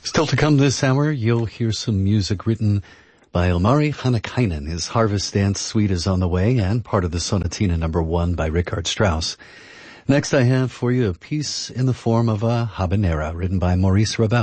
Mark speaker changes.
Speaker 1: Still to come this hour, you'll hear some music written by Ilmari Hanakainen. His Harvest Dance Suite is on the way, and part of the Sonatina No. 1 by Richard Strauss. Next I have for you a piece in the form of a habanera written by Maurice Ravel.